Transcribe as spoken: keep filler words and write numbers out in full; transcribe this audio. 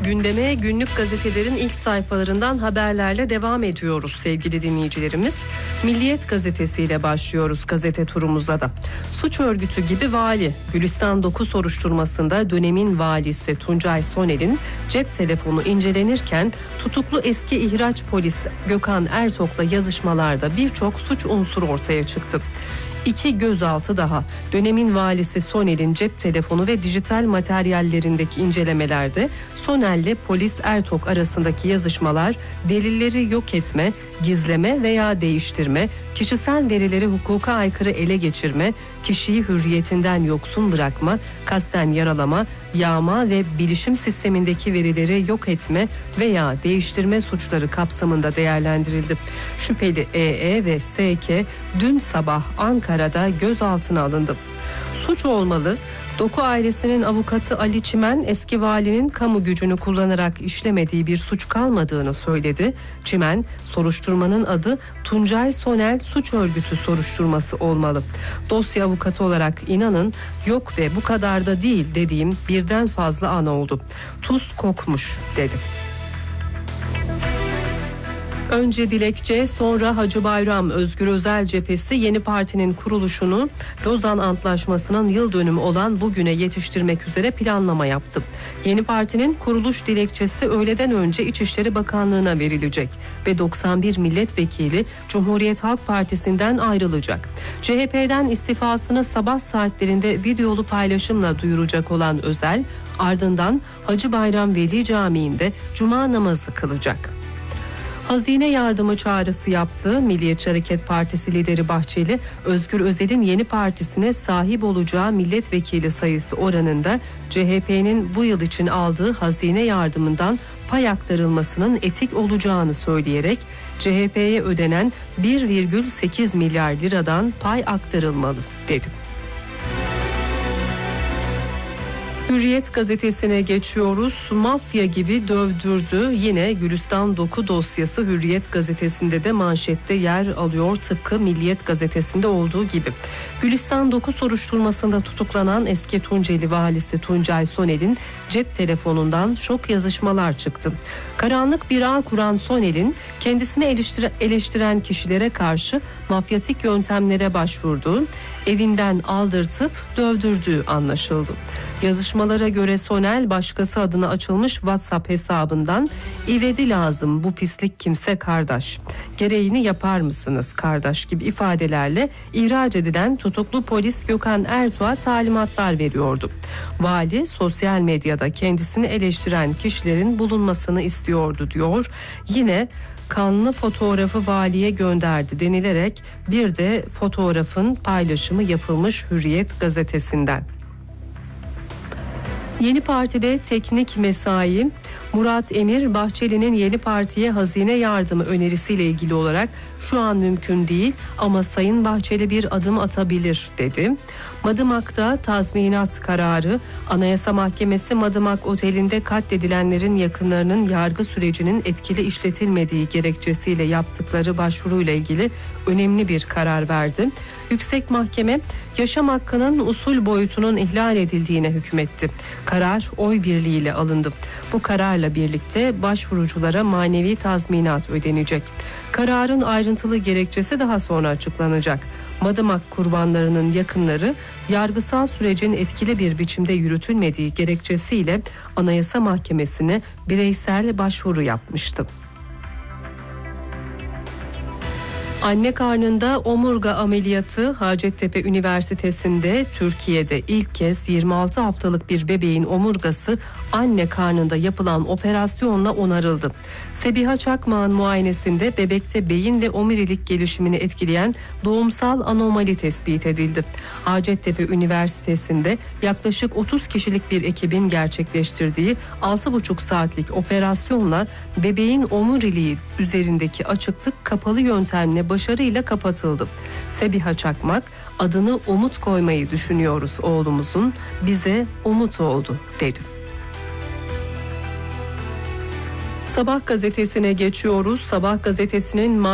Gündeme günlük gazetelerin ilk sayfalarından haberlerle devam ediyoruz sevgili dinleyicilerimiz. Milliyet gazetesiyle başlıyoruz gazete turumuza da. Suç örgütü gibi vali. Gülistan dokuz soruşturmasında dönemin valisi Tuncay Soner'in cep telefonu incelenirken tutuklu eski ihraç polisi Gökhan Ertok'la yazışmalarda birçok suç unsuru ortaya çıktı. İki gözaltı daha. Dönemin valisi Soner'in cep telefonu ve dijital materyallerindeki incelemelerde Soner'le polis Ertok arasındaki yazışmalar delilleri yok etme, gizleme veya değiştirme, kişisel verileri hukuka aykırı ele geçirme, kişiyi hürriyetinden yoksun bırakma, kasten yaralama, yağma ve bilişim sistemindeki verileri yok etme veya değiştirme suçları kapsamında değerlendirildi. Şüpheli E E ve S K dün sabah Ankara'da gözaltına alındı. Suç olmalı. Doku ailesinin avukatı Ali Çimen eski valinin kamu gücünü kullanarak işlemediği bir suç kalmadığını söyledi. Çimen, soruşturmanın adı Tuncay Soner Suç Örgütü soruşturması olmalı. Dosya avukatı olarak inanın yok ve bu kadar da değil dediğim birden fazla an oldu. Tuz kokmuş dedi. Önce dilekçe, sonra Hacı Bayram Özgür Özel cephesi yeni partinin kuruluşunu Lozan Antlaşması'nın yıl dönümü olan bugüne yetiştirmek üzere planlama yaptı. Yeni partinin kuruluş dilekçesi öğleden önce İçişleri Bakanlığı'na verilecek ve doksan bir milletvekili Cumhuriyet Halk Partisi'nden ayrılacak. C H P'den istifasını sabah saatlerinde videolu paylaşımla duyuracak olan Özel, ardından Hacı Bayram Veli Camii'nde cuma namazı kılacak. Hazine yardımı çağrısı yaptı. Milliyetçi Hareket Partisi lideri Bahçeli, Özgür Özel'in yeni partisine sahip olacağı milletvekili sayısı oranında C H P'nin bu yıl için aldığı hazine yardımından pay aktarılmasının etik olacağını söyleyerek C H P'ye ödenen bir virgül sekiz milyar liradan pay aktarılmalı dedi. Hürriyet gazetesine geçiyoruz. Mafya gibi dövdürdü. Yine Gülistan Doku dosyası Hürriyet gazetesinde de manşette yer alıyor, tıpkı Milliyet gazetesinde olduğu gibi. Gülistan Doku soruşturmasında tutuklanan eski Tunceli valisi Tuncay Soner'in cep telefonundan şok yazışmalar çıktı. Karanlık bir ağ kuran Soner'in kendisini eleştire, eleştiren kişilere karşı mafyatik yöntemlere başvurduğu, evinden aldırtıp dövdürdüğü anlaşıldı. Yazışmalara göre Soner başkası adına açılmış WhatsApp hesabından "İvedi lazım, bu pislik kimse kardeş, gereğini yapar mısınız kardeş" gibi ifadelerle ihraç edilen tutuklu polis Gökhan Ertuğ'a talimatlar veriyordu. Vali sosyal medyada kendisini eleştiren kişilerin bulunmasını istiyordu diyor. Yine kanlı fotoğrafı valiye gönderdi denilerek bir de fotoğrafın paylaşımı yapılmış Hürriyet gazetesinden. Yeni partide teknik mesai. Murat Emir, Bahçeli'nin yeni partiye hazine yardımı önerisiyle ilgili olarak şu an mümkün değil ama Sayın Bahçeli bir adım atabilir dedi. Madımak'ta tazminat kararı. Anayasa Mahkemesi Madımak Oteli'nde katledilenlerin yakınlarının yargı sürecinin etkili işletilmediği gerekçesiyle yaptıkları başvuruyla ilgili önemli bir karar verdi. Yüksek Mahkeme yaşam hakkının usul boyutunun ihlal edildiğine hükmetti. Karar oy birliğiyle alındı. Bu kararla birlikte başvuruculara manevi tazminat ödenecek. Kararın ayrıntılı gerekçesi daha sonra açıklanacak. Madımak kurbanlarının yakınları yargısal sürecin etkili bir biçimde yürütülmediği gerekçesiyle Anayasa Mahkemesi'ne bireysel başvuru yapmıştı. Anne karnında omurga ameliyatı. Hacettepe Üniversitesi'nde Türkiye'de ilk kez yirmi altı haftalık bir bebeğin omurgası anne karnında yapılan operasyonla onarıldı. Sebiha Çakmak'ın muayenesinde bebekte beyin ve omurilik gelişimini etkileyen doğumsal anomali tespit edildi. Hacettepe Üniversitesi'nde yaklaşık otuz kişilik bir ekibin gerçekleştirdiği altı buçuk saatlik operasyonla bebeğin omuriliği üzerindeki açıklık kapalı yöntemle başarıyla kapatıldı. Sebiha Çakmak, adını Umut koymayı düşünüyoruz oğlumuzun, bize umut oldu dedi. Sabah gazetesine geçiyoruz. Sabah gazetesinin